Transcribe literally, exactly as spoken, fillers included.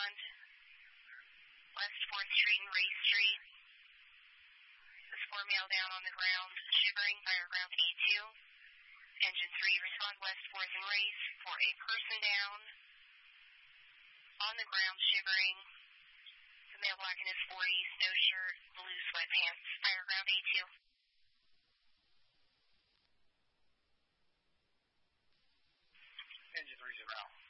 respond. West fourth Street and Ray Street. This four male down on the ground, shivering, fire ground A two. Engine three, respond West fourth and Race for a person down. On the ground, shivering. The male black in his forties, no shirt, blue sweatpants, fire ground A two. Engine three's around.